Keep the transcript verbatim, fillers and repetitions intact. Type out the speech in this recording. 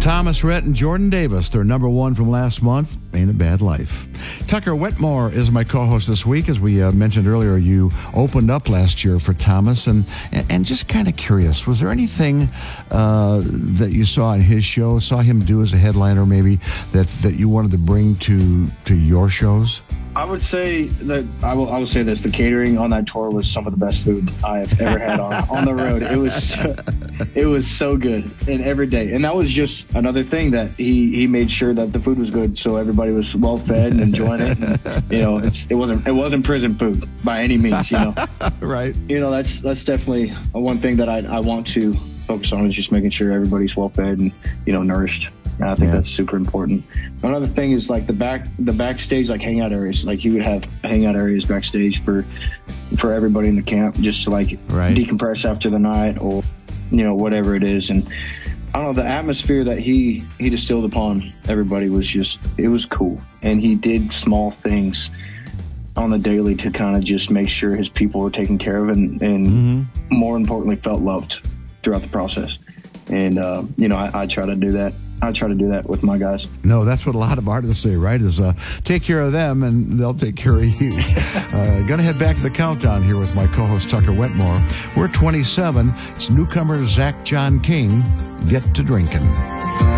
Thomas Rhett and Jordan Davis, their number one from last month, Ain't a Bad Life. Tucker Wetmore is my co-host this week. As we uh, mentioned earlier, you opened up last year for Thomas, and and, and just kind of curious, was there anything uh, that you saw in his show, saw him do as a headliner maybe, that, that you wanted to bring to to your shows? I would say that I will. I will say this: the catering on that tour was some of the best food I have ever had on on the road. It was, it was so good, and every day. And that was just another thing that he, he made sure that the food was good, so everybody was well fed and enjoying it. And, you know, it's it wasn't it wasn't prison food by any means. You know, right? You know, that's that's definitely one thing that I I want to focus on, is just making sure everybody's well fed and, you know, nourished. And I think yeah. that's super important. Another thing is like the back, the backstage, like hangout areas. Like he would have hangout areas backstage for, for everybody in the camp, just to like right. decompress after the night, or, you know, whatever it is. And I don't know, the atmosphere that he, he distilled upon everybody was just, it was cool. And he did small things on the daily to kind of just make sure his people were taken care of, and, and mm-hmm. more importantly, felt loved throughout the process. And, uh, you know, I, I try to do that. I try to do that with my guys. No, that's what a lot of artists say, right? Is uh, take care of them and they'll take care of you. uh, gonna head back to the countdown here with my co-host Tucker Wetmore. We're twenty-seven. It's newcomer Zach John King. Get to drinking.